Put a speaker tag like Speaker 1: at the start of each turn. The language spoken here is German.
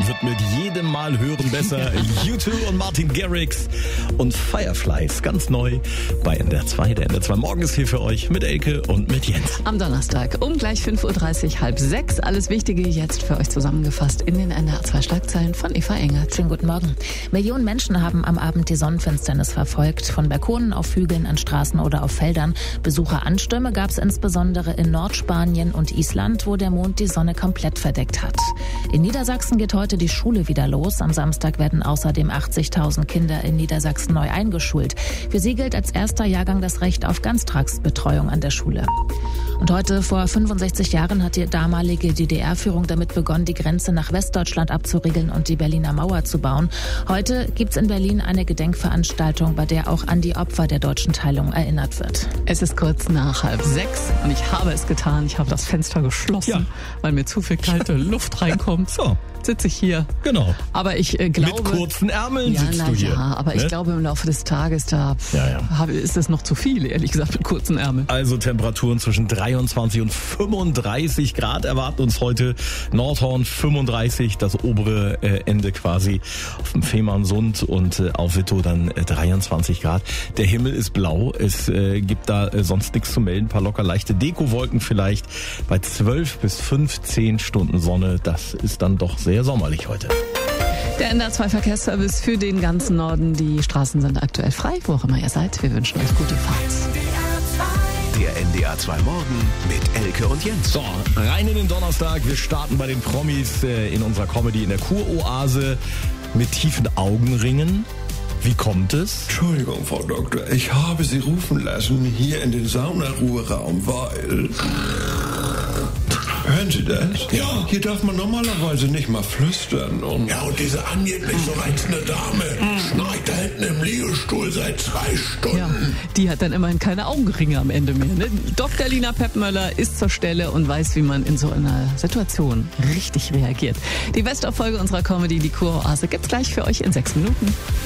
Speaker 1: wird mit jedem Mal hören besser. U2 und Martin Garrix und Fireflies, ganz neu bei NDR 2. Der NDR 2 Morgen ist hier für euch mit Elke und mit Jens.
Speaker 2: Am Donnerstag um gleich 5.30 Uhr, 5:30. Alles Wichtige jetzt für euch zusammengefasst in den NDR 2 Schlagzeilen von Eva Engert.
Speaker 3: Schönen guten Morgen. Millionen Menschen haben am Abend die Sonnenfinsternis verfolgt. Von Balkonen auf Hügeln, an Straßen oder auf Feldern. Besucheranstürme gab es insbesondere in Nordspanien und Island, wo der Mond die Sonne komplett verdeckt hat. In Niedersachsen geht heute die Schule wieder los. Am Samstag werden außerdem 80.000 Kinder in Niedersachsen neu eingeschult. Für sie gilt als erster Jahrgang das Recht auf Ganztagsbetreuung an der Schule. Und heute vor 65 Jahren hat die damalige DDR-Führung damit begonnen, die Grenze nach Westdeutschland abzuriegeln und die Berliner Mauer zu bauen. Heute gibt's in Berlin eine Gedenkveranstaltung, bei der auch an die Opfer der deutschen Teilung erinnert wird.
Speaker 2: Es ist kurz nach 5:30 und ich habe es getan. Ich habe das Fenster geschlossen, weil mir zu viel kalte Luft reinkommt.
Speaker 1: So.
Speaker 2: Sitze ich hier.
Speaker 1: Genau.
Speaker 2: Aber ich glaube...
Speaker 1: Mit kurzen Ärmeln sitzt du hier.
Speaker 2: Ja, aber ich glaube im Laufe des Tages, ist es noch zu viel, ehrlich gesagt, mit kurzen Ärmeln.
Speaker 1: Also Temperaturen zwischen 23 und 35 Grad erwarten uns heute. Nordhorn 35, das obere Ende quasi auf dem Fehmarnsund und auf Wittow dann 23 Grad. Der Himmel ist blau, es gibt da sonst nichts zu melden. Ein paar locker leichte Dekowolken vielleicht bei 12 bis 15 Stunden Sonne. Das ist dann doch sehr sommerlich heute.
Speaker 2: Der NDR 2 Verkehrsservice für den ganzen Norden. Die Straßen sind aktuell frei, wo auch immer ihr seid. Wir wünschen euch gute Fahrt.
Speaker 4: Der NDR 2 Morgen mit Elke und Jens.
Speaker 1: So, rein in den Donnerstag. Wir starten bei den Promis in unserer Comedy in der Kuroase mit tiefen Augenringen. Wie kommt es?
Speaker 5: Entschuldigung, Frau Doktor, ich habe Sie rufen lassen hier in den Saunaruheraum, weil... Hören Sie das?
Speaker 6: Ja.
Speaker 5: Hier darf man normalerweise nicht mal flüstern. Und
Speaker 6: diese angeblich so reizende Dame schnarcht da hinten im Liegestuhl seit 2 Stunden.
Speaker 2: Ja, die hat dann immerhin keine Augenringe am Ende mehr. Ne? Dr. Lina Peppmöller ist zur Stelle und weiß, wie man in so einer Situation richtig reagiert. Die Best-of-Folge unserer Comedy, die Kuroase, gibt's gleich für euch in 6 Minuten.